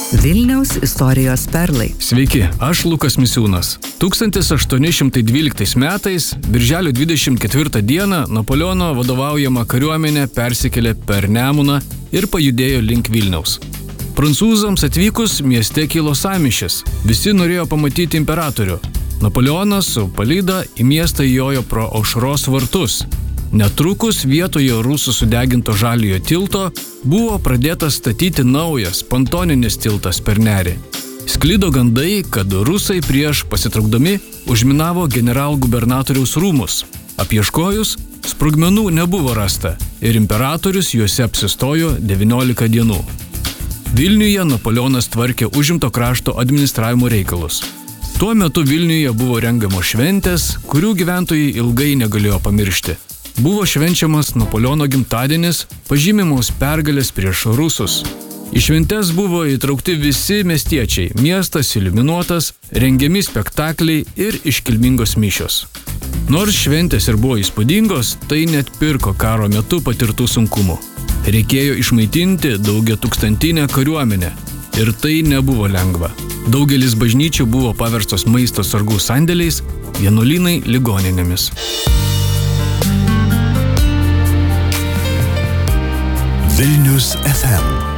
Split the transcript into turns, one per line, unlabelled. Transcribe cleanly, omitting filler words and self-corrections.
Vilniaus istorijos perlai.
Sveiki, aš Lukas Misiūnas. 1812 metais, birželio 24 dieną, Napoleono vadovaujama kariuomenė persikėlė per Nemuną ir pajudėjo link Vilniaus. Prancūzams atvykus mieste kilo sąmyšis. Visi norėjo pamatyti imperatorių. Napoleonas su palyda į miestą įjojo pro Aušros vartus. Netrukus vietoje rusų sudeginto žaliojo tilto buvo pradėtas statyti naujas pontoninis tiltas per nerį. Sklido gandai, kad rusai prieš pasitraukdami užminavo generalgubernatoriaus rūmus. Apieškojus, sprogmenų nebuvo rasta ir imperatorius juose apsistojo 19 dienų. Vilniuje Napoleonas tvarkė užimto krašto administravimo reikalus. Tuo metu Vilniuje buvo rengiamos šventės, kurių gyventojai ilgai negalėjo pamiršti. Buvo švenčiamas Napoleono gimtadienis, pažymimos pergalės prieš rusus. Į šventes buvo įtraukti visi miestiečiai, miestas iliuminuotas, rengiami spektakliai ir iškilmingos mišios. Nors šventės ir buvo įspūdingos, tai net pirko karo metu patirtų sunkumų. Reikėjo išmaitinti daugiatūkstantinę kariuomenę ir tai nebuvo lengva. Daugelis bažnyčių buvo paverstos maisto sargų sandėliais, vienuolynai ligoninėmis.
Vilnius FM.